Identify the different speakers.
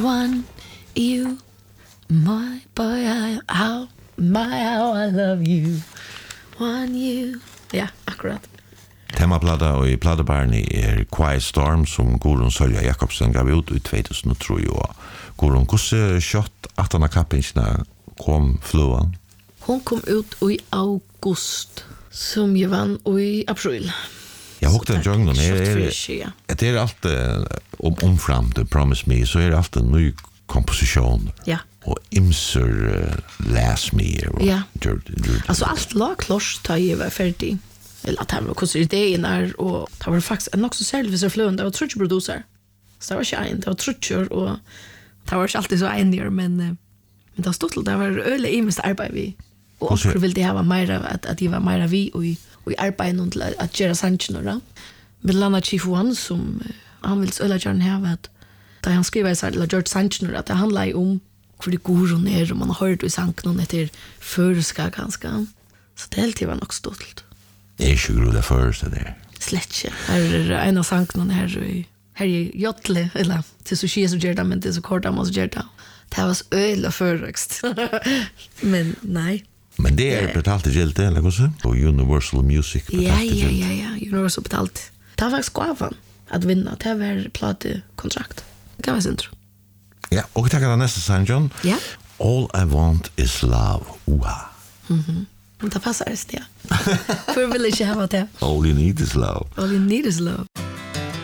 Speaker 1: One, you, my boy, how I love you. One, you. Ja, akkurat.
Speaker 2: Temaplata og i platebarni Quiet Storm som Gurun Sölja Jakobsen gav ut i 2003. Gurun, hvordan kjøtt at denne kappingsene kom fluan?
Speaker 1: Hon kom ut i august, som ju vann i april.
Speaker 2: Jag hukte en junglen. Det är alltid omfram till Promise Me, så är det alltid en ny komposition.
Speaker 1: Ja.
Speaker 2: Och imser Last Me.
Speaker 1: Ja. Alltså allt lag klart tar jag var färdig. Eller att det var konstigt idén är, och det var faktiskt en också särskilt för flöden. Det var trutch producer. Så det var inte en, det var trutcher, och det var inte alltid så enig, men det var stort, det var öle imest arbete vi. Och också vill det ha mer att det var mer vi och i arbetet till att göra sanchen då. Men Lana Chief One som han vill öla gärna ha att där han skriver så att George Sanchen att det handlar om hur det går och ner, och man har hört i sanken efter förska ganska. Så det helt var nog stolt.
Speaker 2: Det är ju grova första där.
Speaker 1: Slätche. Här en av sanken här är jotle eller till så ske så gör det, men det så kort måste göra det. Det var så öle förröxt. Men nej.
Speaker 2: Men det är betalt i Gilde, eller vad så? Och Universal Music betalt i Gilde.
Speaker 1: Ja. Universal betalt. Det var skavan att vinna. Det var platekontrakt. Det kan vara sin tro.
Speaker 2: Ja, och tackar den nästa sang, John.
Speaker 1: Ja.
Speaker 2: All I want is love. Uha.
Speaker 1: Det passar det. För vill inte ha det.
Speaker 2: All you need is love.
Speaker 1: All you need is love.